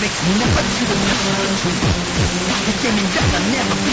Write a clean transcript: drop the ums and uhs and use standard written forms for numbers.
makes me never feel the truth. You gave me that I never